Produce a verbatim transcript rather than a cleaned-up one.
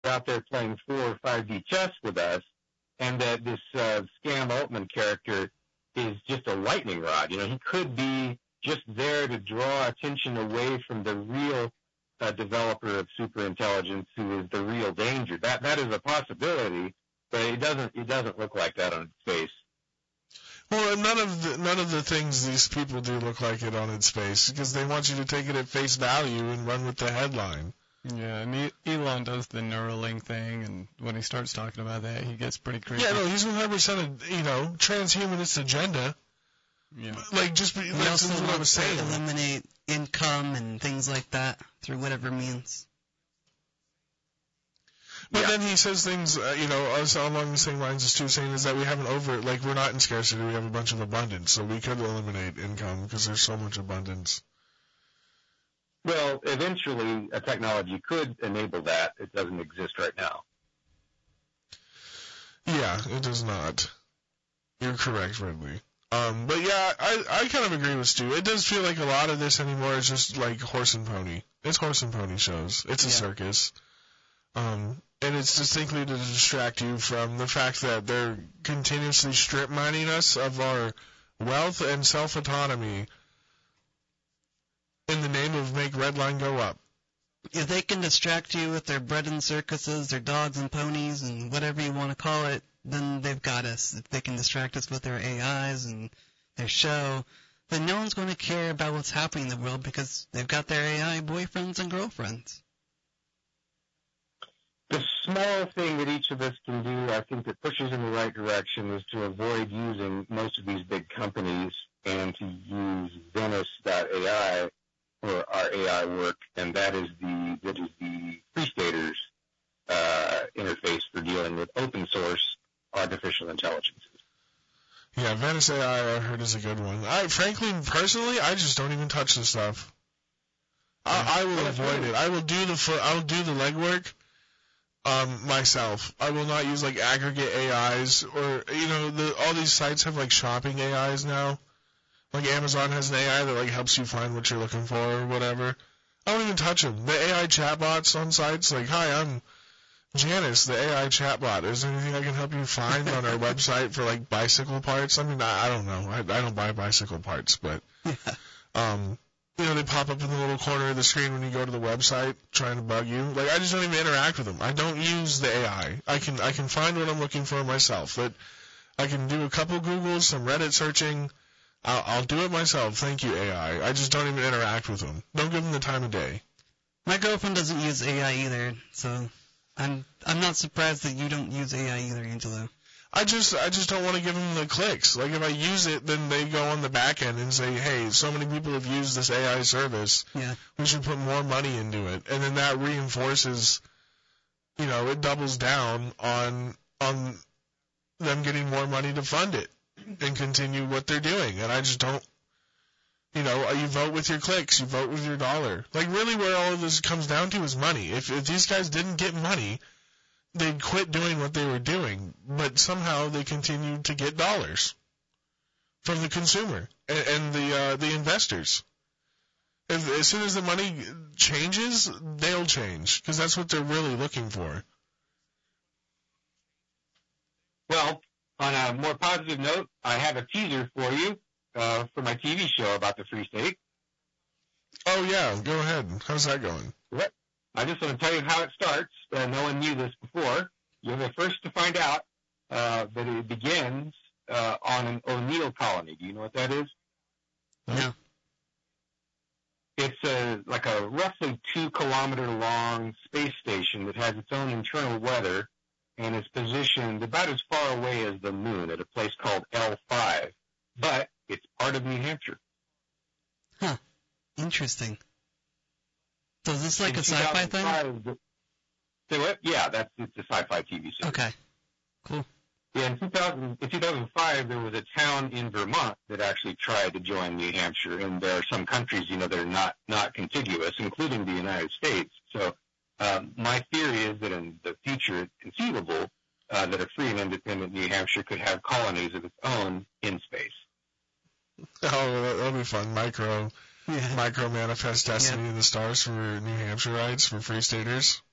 out there playing four or five D chess with us, and that this uh, Scam Altman character is just a lightning rod. You know, he could be just there to draw attention away from the real uh, developer of superintelligence, who is the real danger. That that is a possibility, but it doesn't it doesn't look like that on its face. Well, none of the, none of the things these people do look like it on its face, because they want you to take it at face value and run with the headline. Yeah, and Elon does the Neuralink thing, and when he starts talking about that, he gets pretty creepy. Yeah, no, he's one hundred percent a, you know, transhumanist agenda. Yeah. Like, just like, he also what I was saying. To eliminate income and things like that through whatever means. But yeah. then he says things, uh, you know, also along the same lines as Stu saying is that we have an over, like, we're not in scarcity, we have a bunch of abundance, so we could eliminate income because there's so much abundance. Well, eventually a technology could enable that. It doesn't exist right now. Yeah, it does not. You're correct, Ridley. Um, but yeah, I, I kind of agree with Stu. It does feel like a lot of this anymore is just like horse and pony. It's horse and pony shows. It's a yeah. circus. Um, and it's distinctly to distract you from the fact that they're continuously strip mining us of our wealth and self-autonomy in the name of make Redline go up. If they can distract you with their bread and circuses, their dogs and ponies, and whatever you want to call it, then they've got us. If they can distract us with their A Is and their show, then no one's going to care about what's happening in the world because they've got their A I boyfriends and girlfriends. The small thing that each of us can do, I think, that pushes in the right direction is to avoid using most of these big companies and to use Venice dot A I for our A I work, and that is the that is the Free Staters uh, interface for dealing with open source artificial intelligences. Yeah, Venice A I I heard is a good one. I frankly, personally, I just don't even touch this stuff. I, I will avoid it. I will do the fo- I will do the legwork um, myself. I will not use like aggregate A Is or you know the all these sites have like shopping A Is now. Like Amazon has an A I that like helps you find what you're looking for or whatever. I don't even touch them. The A I chatbots on sites like, hi, I'm Janice, the A I chatbot. Is there anything I can help you find on our website for like bicycle parts? I mean, I, I don't know. I, I don't buy bicycle parts, but um, you know, they pop up in the little corner of the screen when you go to the website trying to bug you. Like, I just don't even interact with them. I don't use the A I. I can I can find what I'm looking for myself. But I can do a couple Googles, some Reddit searching. I'll, I'll do it myself. Thank you, A I. I just don't even interact with them. Don't give them the time of day. My girlfriend doesn't use A I either, so I'm I'm not surprised that you don't use A I either, Angelo. I just I just don't want to give them the clicks. Like if I use it, then they go on the back end and say, hey, so many people have used this A I service. Yeah. We should put more money into it, and then that reinforces, you know, it doubles down on on them getting more money to fund it and continue what they're doing. And I just don't. You know, you vote with your clicks, you vote with your dollar. Like really, where all of this comes down to is money. If if these guys didn't get money, they'd quit doing what they were doing, but somehow they continue to get dollars from the consumer and, and the uh, the investors. If, as soon as the money changes, they'll change because that's what they're really looking for. Well, on a more positive note, I have a teaser for you uh, for my T V show about the Free State. Oh yeah, go ahead. How's that going? What? I just want to tell you how it starts. Uh, no one knew this before. You're the first to find out uh, that it begins uh, on an O'Neill colony. Do you know what that is? No. It's a, like a roughly two-kilometer-long space station that has its own internal weather and is positioned about as far away as the moon at a place called L five. But it's part of New Hampshire. Huh. Interesting. So is this like In a sci-fi thing? Say what? Yeah, that's it's a sci-fi T V series. Okay. Cool. Yeah, in two thousand, in two thousand five, there was a town in Vermont that actually tried to join New Hampshire, and there are some countries, you know, that are not, not contiguous, including the United States. So um, my theory is that in the future, it's conceivable uh, that a free and independent New Hampshire could have colonies of its own in space. Oh, that'll be fun. Micro, Yeah. micro manifest destiny Yeah. in the stars for New Hampshire rights for Free Staters.